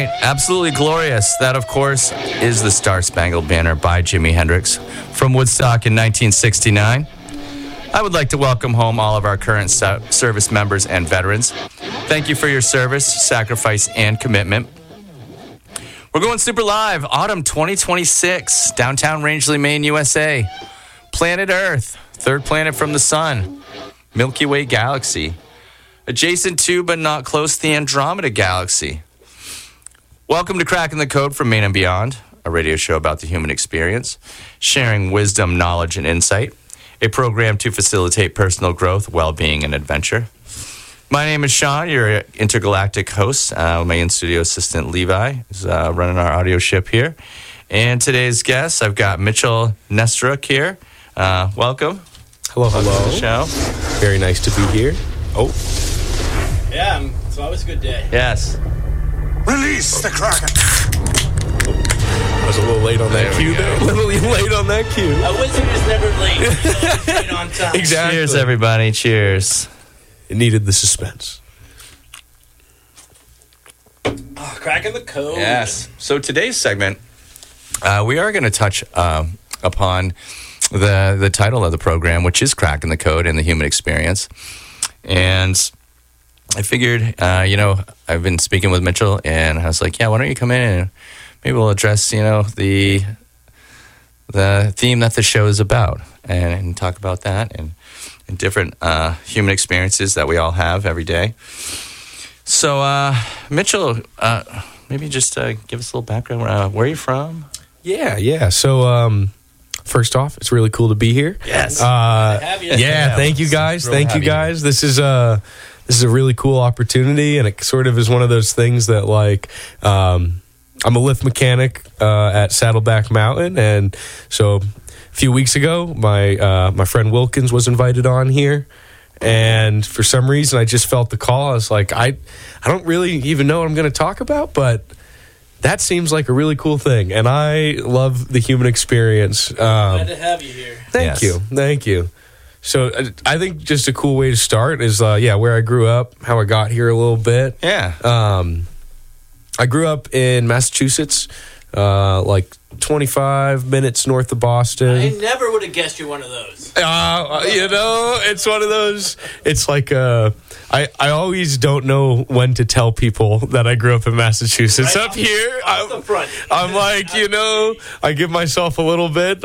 right, absolutely glorious. That, of course, is the Star Spangled Banner by Jimi Hendrix from Woodstock in 1969. I would like to welcome home all of our current service members and veterans. Thank you for your service, sacrifice, and commitment. We're going super live, autumn 2026, downtown Rangeley, Maine, USA. Planet Earth, third planet from the sun, Milky Way galaxy, adjacent to but not close to the Andromeda galaxy. Welcome to Cracking the Code from Maine and Beyond, a radio show about the human experience, sharing wisdom, knowledge, and insight, a program to facilitate personal growth, well-being, and adventure. My name is Sean, your intergalactic host. My in-studio assistant, Levi, is running our audio ship here. And today's guest, I've got Mitchell Nesteruk here. Welcome. Hello. Welcome to the show. Very nice to be here. Oh. Yeah, it's always a good day. Yes. Release the Kraken. I was a little late on that cue there. A little late on that cue. A wizard is never late. He's always right on time. Exactly. Cheers, everybody. Cheers. It needed the suspense. Oh, cracking the code. Yes. So today's segment, we are going to touch upon the title of the program, which is Cracking the Code and the Human Experience. And I figured, I've been speaking with Mitchell, and I was like, yeah, why don't you come in and maybe we'll address, the theme that the show is about and talk about that and different human experiences that we all have every day. So, Mitchell, maybe just give us a little background. Where are you from? Yeah. So, first off, it's really cool to be here. Yes. Thank you guys. This is a really cool opportunity, and it sort of is one of those things that, like, I'm a lift mechanic at Saddleback Mountain, and so a few weeks ago, my friend Wilkins was invited on here, and for some reason, I just felt the call. I was like, I don't really even know what I'm going to talk about, but that seems like a really cool thing, and I love the human experience. Glad to have you here. Thank you. So I think just a cool way to start is, where I grew up, how I got here a little bit. Yeah. I grew up in Massachusetts, like 25 minutes north of Boston. I never would have guessed you're one of those. It's one of those. It's like I always don't know when to tell people that I grew up in Massachusetts. Right up here, the front. I'm like, I give myself a little bit.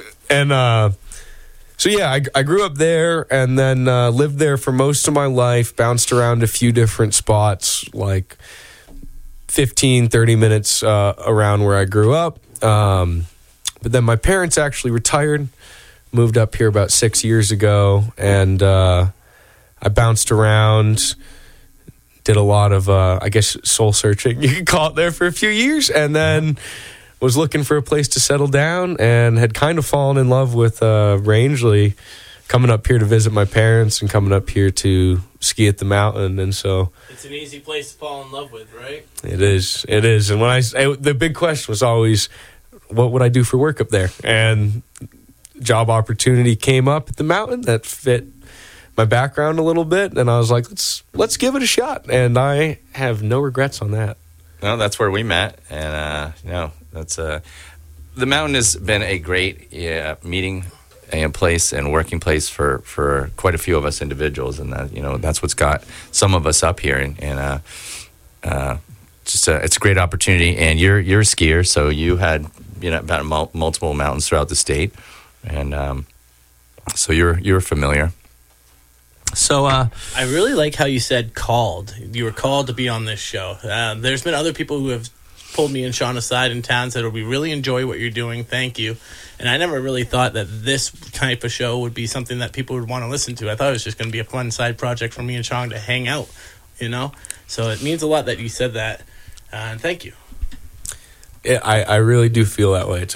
So yeah, I grew up there and then lived there for most of my life, bounced around a few different spots, like 15, 30 minutes around where I grew up. But then my parents actually retired, moved up here about 6 years ago, and I bounced around, did a lot of, soul searching, you could call it, there for a few years, and then was looking for a place to settle down and had kind of fallen in love with Rangeley, coming up here to visit my parents and coming up here to ski at the mountain. And so it's an easy place to fall in love with, right? It is. And when the big question was always, what would I do for work up there? And job opportunity came up at the mountain that fit my background a little bit, and I was like, let's give it a shot. And I have no regrets on that. No, that's where we met, and that's the mountain has been a great meeting place and working place for quite a few of us individuals, and that's what's got some of us up here, and it's a great opportunity. And you're a skier, so you had about multiple mountains throughout the state, and so you're familiar. So I really like how you said called. You were called to be on this show. There's been other people who have pulled me and Sean aside in town, said, we really enjoy what you're doing. Thank you. And I never really thought that this type of show would be something that people would want to listen to. I thought it was just going to be a fun side project for me and Sean to hang out, So it means a lot that you said that. And thank you. Yeah, I really do feel that way. It's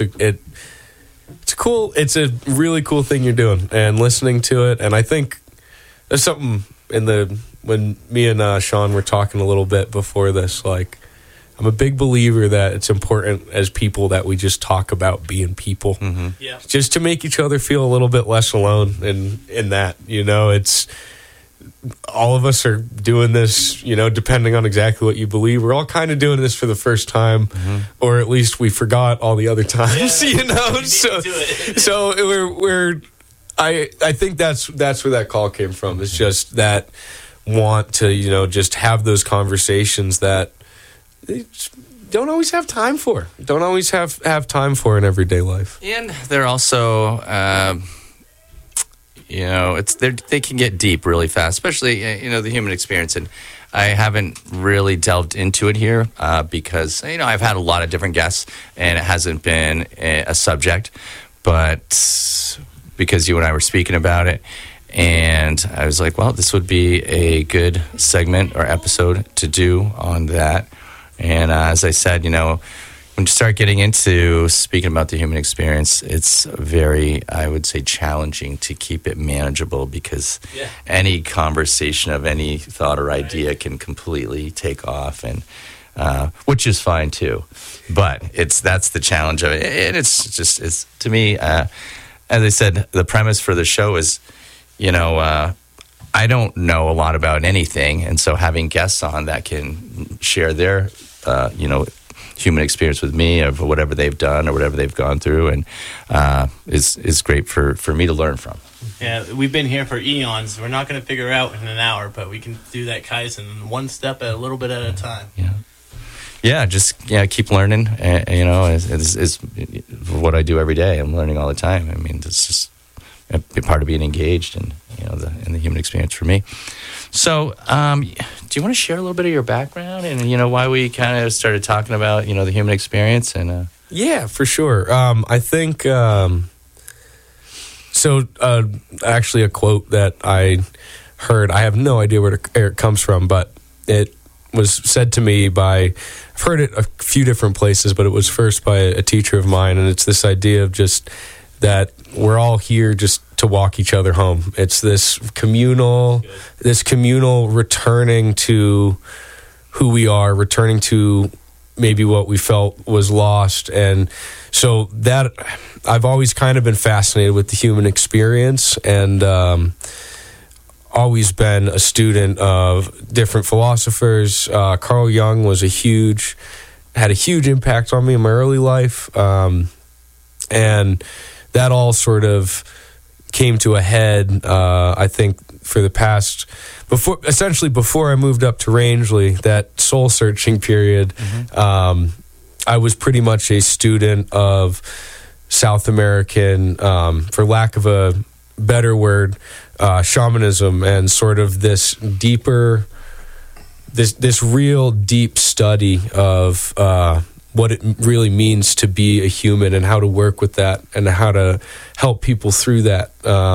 a really cool thing you're doing, and listening to it. And I think there's something when me and Sean were talking a little bit before this, like, I'm a big believer that it's important as people that we just talk about being people. Mm-hmm. Yeah. Just to make each other feel a little bit less alone in that, it's all of us are doing this, depending on exactly what you believe. We're all kind of doing this for the first time, or at least we forgot all the other times, So I think that's where that call came from. It's just that want to, just have those conversations that they don't always have time for. Don't always have time for in everyday life. And they're also, they can get deep really fast, especially, the human experience. And I haven't really delved into it here because, I've had a lot of different guests and it hasn't been a subject, but because you and I were speaking about it, and I was like, well, this would be a good segment or episode to do on that. And as I said, when you start getting into speaking about the human experience, it's very, I would say, challenging to keep it manageable because any conversation of any thought or idea can completely take off, and which is fine too. But that's the challenge of it. And it's to me, as I said, the premise for the show is, I don't know a lot about anything, and so having guests on that can share their, human experience with me of whatever they've done or whatever they've gone through, and is great for me to learn from. Yeah, we've been here for eons. We're not going to figure out in an hour, but we can do that Kaizen one step at a little bit at a time. Just keep learning. Is what I do every day. I'm learning all the time. I mean, it's just a part of being engaged in the human experience for me. So, do you want to share a little bit of your background and why we kind of started talking about the human experience? And yeah, for sure. I think actually a quote that I heard. I have no idea where it comes from, but it was said to me by, I've heard it a few different places, but it was first by a teacher of mine, and it's this idea of just that we're all here just to walk each other home. It's this communal returning to who we are, returning to maybe what we felt was lost. And so that I've always kind of been fascinated with the human experience, and always been a student of different philosophers. Carl Jung had a huge impact on me in my early life. And that all sort of came to a head, I think, for the past, before I moved up to Rangeley, that soul searching period. I was pretty much a student of South American, for lack of a better word, shamanism, and sort of this deeper, this real deep study of what it really means to be a human and how to work with that and how to help people through that.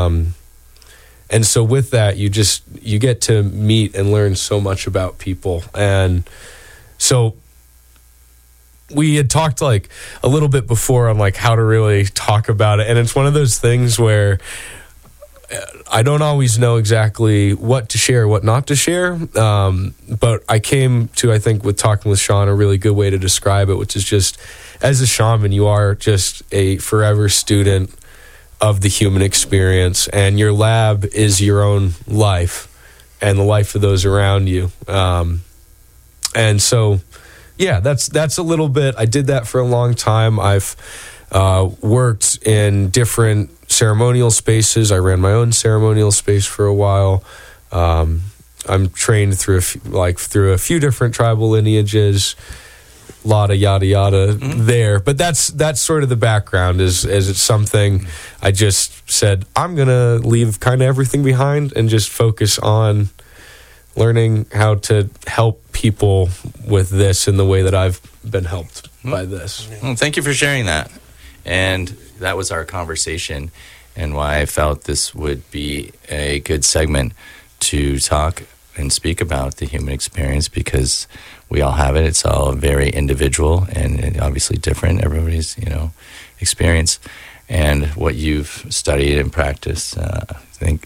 And so with that, you get to meet and learn so much about people. And so we had talked like a little bit before on like how to really talk about it. And it's one of those things where I don't always know exactly what to share, what not to share. But I came to, I think, with talking with Sean, a really good way to describe it, which is just, as a shaman, you are just a forever student of the human experience, and your lab is your own life and the life of those around you. And so, yeah, that's a little bit. I did that for a long time. I've worked in different ceremonial spaces. I ran my own ceremonial space for a while. I'm trained through a few different tribal lineages. Lot of yada yada there, but that's sort of the background. Is it's something I just said I'm gonna leave kind of everything behind and just focus on learning how to help people with this in the way that I've been helped by this. Well, thank you for sharing that. And that was our conversation, and why I felt this would be a good segment to talk and speak about the human experience, because we all have it. It's all very individual and obviously different. Everybody's, experience. And what you've studied and practiced, I think,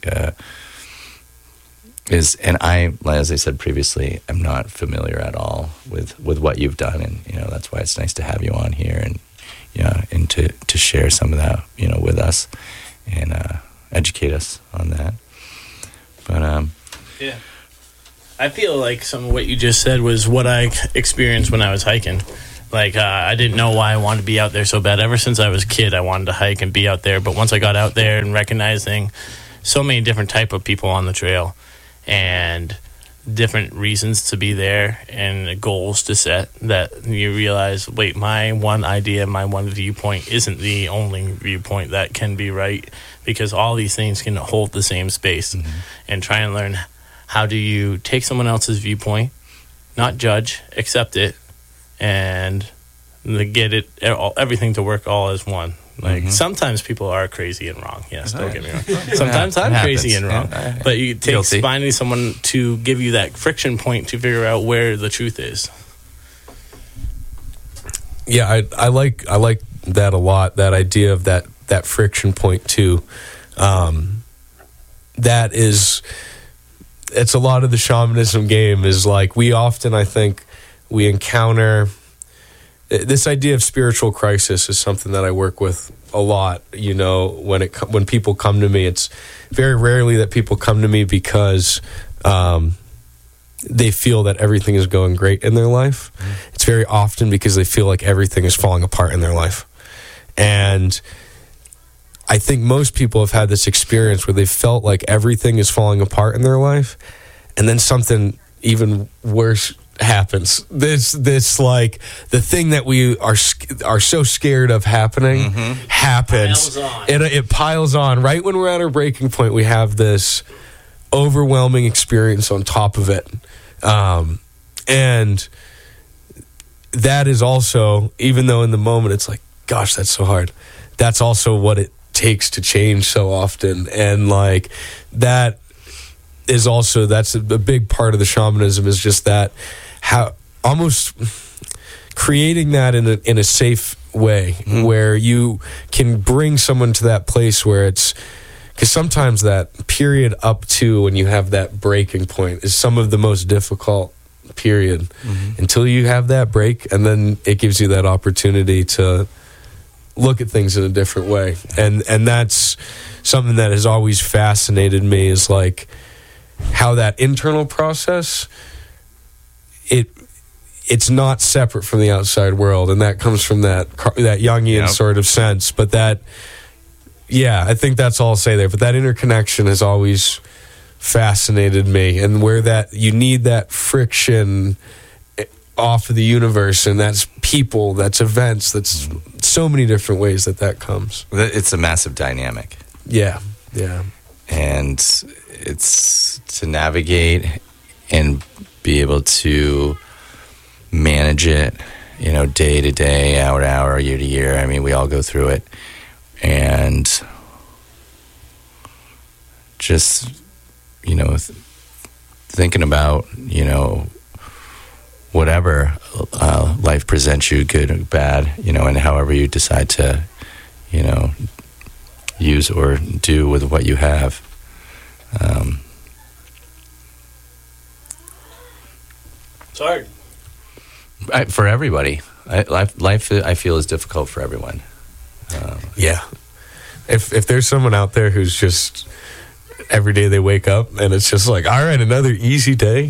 is, and I, as I said previously, I'm not familiar at all with what you've done. And, that's why it's nice to have you on here and, and to share some of that, with us and educate us on that. But, Yeah. I feel like some of what you just said was what I experienced when I was hiking. Like, I didn't know why I wanted to be out there so bad. Ever since I was a kid, I wanted to hike and be out there. But once I got out there and recognizing so many different type of people on the trail and different reasons to be there and goals to set, that you realize, wait, my one idea, my one viewpoint isn't the only viewpoint that can be right, because all these things can hold the same space. And try and learn, how do you take someone else's viewpoint, not judge, accept it, and get it, everything to work all as one. Like, sometimes people are crazy and wrong. Yes, don't get me wrong. Sometimes I'm crazy and wrong. But it takes finding someone to give you that friction point to figure out where the truth is. Yeah, I like that a lot, that idea of that friction point too. That is, it's a lot of the shamanism game, is like, we often, I think, we encounter this idea of spiritual crisis is something that I work with a lot. You know, when people come to me, it's very rarely that people come to me because they feel that everything is going great in their life. It's very often because they feel like everything is falling apart in their life. And I think most people have had this experience where they felt like everything is falling apart in their life, and then something even worse happens. This like, the thing that we are so scared of happening happens. It piles on right when we're at our breaking point. We have this overwhelming experience on top of it, and that is also, even though in the moment it's like, gosh, that's so hard, that's also what it takes to change so often. And like, that is also, that's a big part of the shamanism, is just that, how almost creating that in a safe way, where you can bring someone to that place where it's, because sometimes that period up to when you have that breaking point is some of the most difficult period, until you have that break, and then it gives you that opportunity to look at things in a different way. And that's something that has always fascinated me, is like how that internal process, it's not separate from the outside world, and that comes from that Jungian sort of sense. But that, yeah, I think that's all I'll say there. But that interconnection has always fascinated me, and where that you need that friction off of the universe, and that's people, that's events, that's so many different ways that comes. It's a massive dynamic. Yeah. And it's to navigate and be able to manage it, you know, day to day, hour to hour, year to year. I mean, we all go through it. And just, you know, thinking about, you know, whatever life presents you, good or bad, you know, and however you decide to, you know, use or do with what you have. It's hard. For everybody. Life, I feel, is difficult for everyone. Yeah. If there's someone out there who's just, every day they wake up and it's just like, all right, another easy day,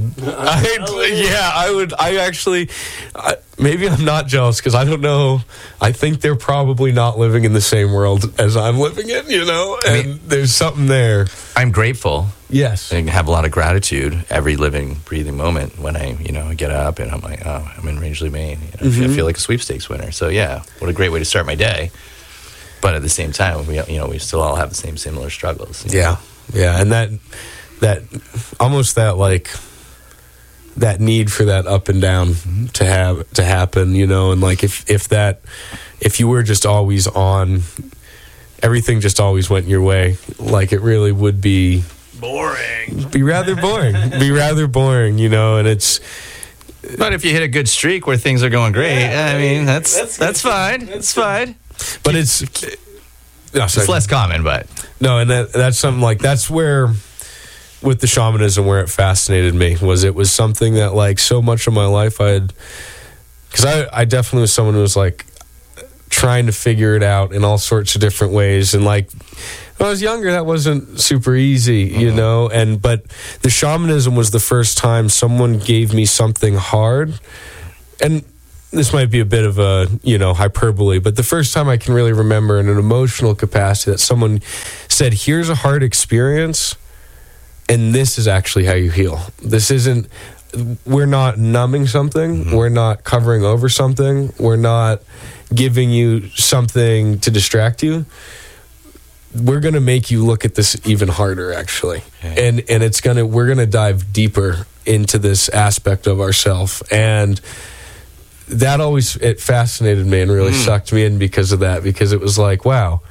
maybe I'm not jealous, because I don't know, I think they're probably not living in the same world as I'm living in, you know, and there's something there. I'm grateful. Yes. I have a lot of gratitude every living, breathing moment when I, you know, get up and I'm like, oh, I'm in Rangeley, Maine. You know, I feel like a sweepstakes winner. So yeah, what a great way to start my day. But at the same time, we still all have the similar struggles. Yeah. And that almost that, like, that need for that up and down to happen, you know, and like if you were just always on, everything just always went your way, like, it really would be rather boring, you know. And it's, but if you hit a good streak where things are going great, I mean, that's fine. It's fine. But it's less common, but no, and that's something like, that's where, with the shamanism, where it fascinated me, it was something that, like, so much of my life because I definitely was someone who was like trying to figure it out in all sorts of different ways, and like When I was younger, that wasn't super easy, you know. But the shamanism was the first time someone gave me something hard, and this might be a bit of a, hyperbole, but the first time I can really remember in an emotional capacity that someone said, here's a hard experience, and this is actually how you heal. This isn't, we're not numbing something, we're not covering over something, we're not giving you something to distract you. We're going to make you look at this even harder, actually. Okay. And we're going to dive deeper into this aspect of ourself. And that it fascinated me and really sucked me in because of that, because it was like, wow,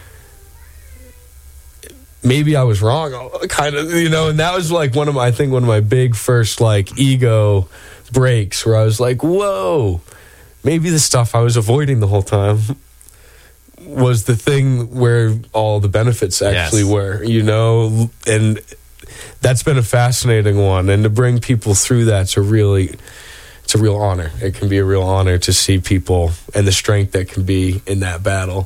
maybe I was wrong, kind of, and that was like one of my big first like ego breaks where I was like, whoa, maybe the stuff I was avoiding the whole time was the thing where all the benefits actually were, and that's been a fascinating one. And to bring people through that's a real honor. It can be a real honor to see people and the strength that can be in that battle.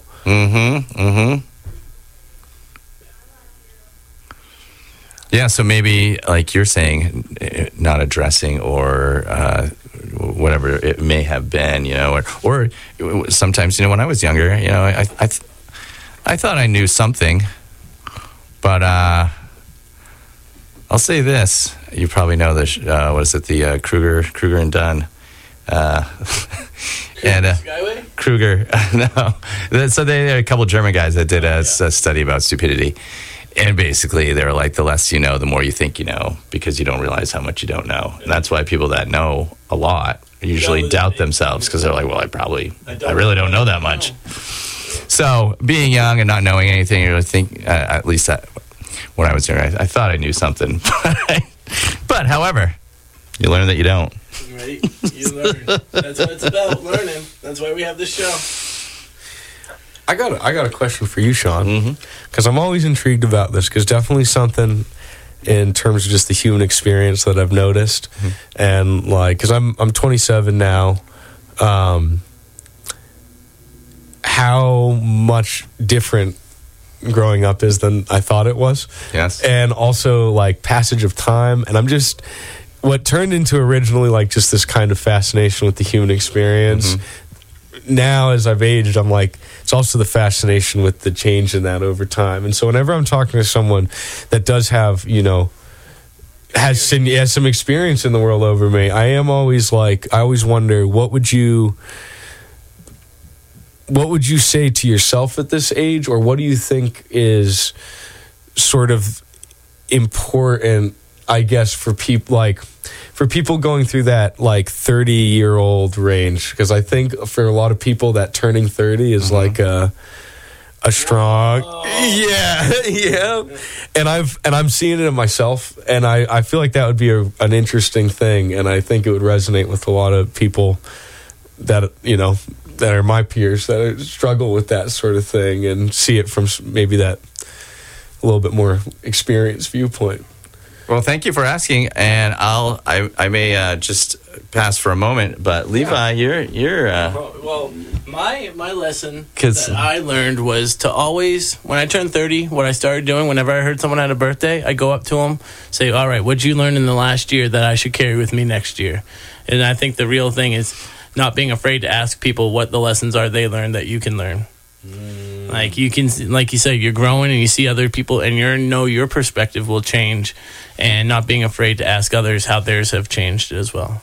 Yeah, so maybe, like you're saying, not addressing or whatever it may have been, or sometimes, when I was younger, I thought I knew something, but I'll say this. You probably know this. What is it? The Kruger and Dunn. Skyway? Kruger. No. So they're a couple German guys that did a study about stupidity. And basically, they're like, the less you know, the more you think you know, because you don't realize how much you don't know. And that's why people that know a lot usually doubt themselves, because they're like, well, I really don't know that much. So being young and not knowing anything, you think, at least when I was younger, I thought I knew something. But however, you learn that you don't. Right? You learn. That's what it's about, learning. That's why we have this show. I got a question for you, Sean, because I'm always intrigued about this, because definitely something in terms of just the human experience that I've noticed, and like, because I'm 27 now, how much different growing up is than I thought it was. Yes. And also like passage of time, and I'm just what turned into originally like just this kind of fascination with the human experience. Now as I've aged, I'm like, it's also the fascination with the change in that over time. And so whenever I'm talking to someone that does have, has some experience in the world over me, I always wonder, what would you say to yourself at this age, or what do you think is sort of important, I guess, for people going through that like 30-year-old range? Because I think for a lot of people that turning 30 is like a strong, yeah. And I'm seeing it in myself, and I feel like that would be an interesting thing, and I think it would resonate with a lot of people that that are my peers that struggle with that sort of thing, and see it from maybe that a little bit more experienced viewpoint. Well, thank you for asking, and I may just pass for a moment, but Levi, you're well, my lesson that I learned was to always, when I turned 30, what I started doing whenever I heard someone had a birthday, I go up to them, say, all right, what'd you learn in the last year that I should carry with me next year? And I think the real thing is not being afraid to ask people what the lessons are they learned that you can learn. Like you can, like you said, you're growing and you see other people, and your perspective will change, and not being afraid to ask others how theirs have changed as well.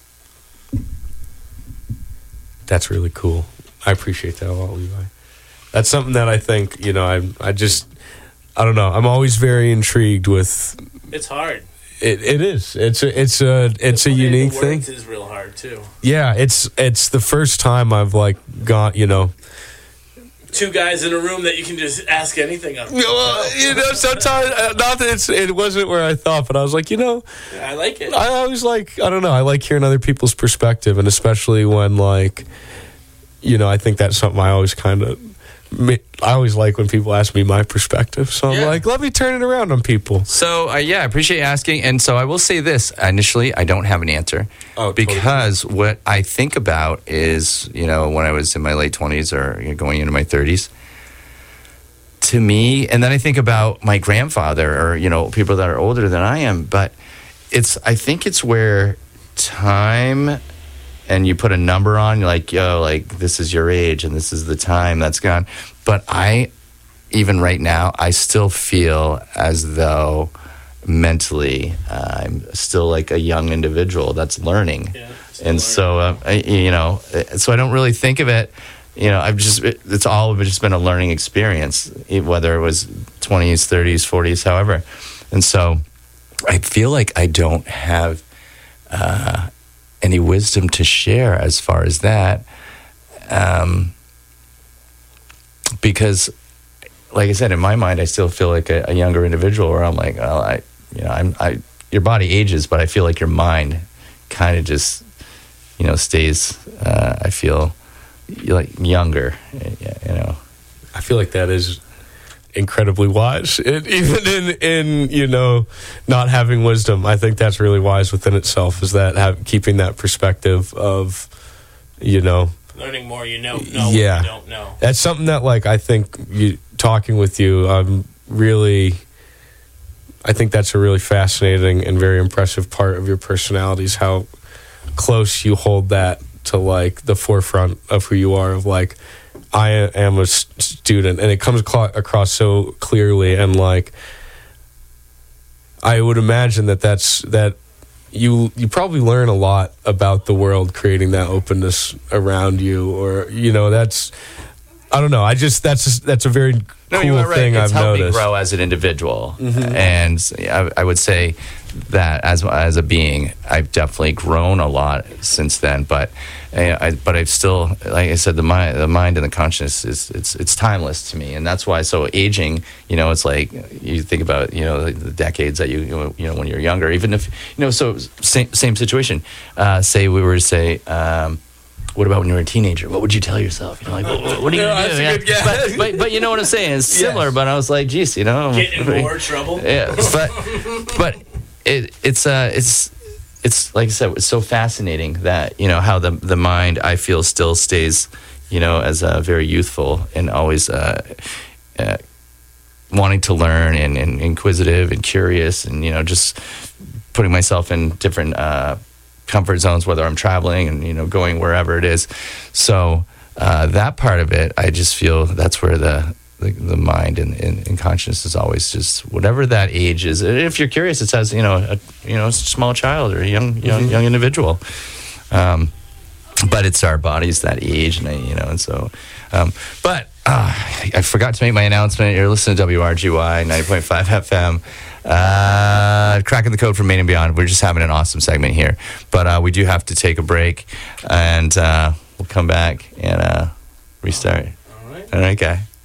That's really cool. I appreciate that a lot, Levi. That's something that I think, I don't know. I'm always very intrigued with. It's hard. It is. It's a unique thing. It is real hard too. Yeah, it's the first time I've like got, two guys in a room that you can just ask anything of. Sometimes not that it wasn't where I thought, but I was like, I like it. I always like, I don't know, I like hearing other people's perspective, and especially when like, I think that's something I always I always like when people ask me my perspective. So I'm like, let me turn it around on people. So, I appreciate you asking. And so I will say this. Initially, I don't have an answer. Because what I think about is, when I was in my late 20s or going into my 30s, to me, and then I think about my grandfather or, people that are older than I am, but I think it's where time, and you put a number on, you're like, this is your age and this is the time that's gone. But even right now, I still feel as though mentally I'm still like a young individual that's learning. Yeah, and so, so I don't really think of it, it's all just been a learning experience, whether it was 20s, 30s, 40s, however. And so I feel like I don't have any wisdom to share as far as that, because, like I said, in my mind, I still feel like a younger individual. Where I'm like, your body ages, but I feel like your mind kind of just, stays. I feel like younger. I feel like that is incredibly wise. Even in not having wisdom, I think that's really wise within itself, is that keeping that perspective of learning more, yeah, what you don't know. That's something that, like, I think talking with you, I think that's a really fascinating and very impressive part of your personality, is how close you hold that to, like, the forefront of who you are, of, like, I am a student, and it comes across so clearly. And, like, I would imagine that you probably learn a lot about the world creating that openness around you, or that's, I don't know. That's a very cool thing I've noticed. It's helped me grow as an individual, and I would say that as a being, I've definitely grown a lot since then. But I've still, like I said, the mind and the consciousness it's timeless to me, and that's why. So aging, it's like you think about the decades that you when you're younger, even if so same situation. Say we were to say. What about when you were a teenager? What would you tell yourself? What are you going to do? That's a good guess. But you know what I'm saying? It's similar, yes. But I was like, geez, Get in more trouble. Yeah, but it's like I said, it's so fascinating that how the mind, I feel, still stays as very youthful and always wanting to learn and inquisitive and curious, and just putting myself in different comfort zones, whether I'm traveling and going wherever it is. So that part of it, I just feel that's where the mind and consciousness is always just whatever that age is. If you're curious, it says a small child or a young individual. But it's our bodies that age, and so. But I forgot to make my announcement. You're listening to WRGY 90.5 FM. Cracking the code from Maine and Beyond. We're just having an awesome segment here, but we do have to take a break, and we'll come back and restart. All right, guy.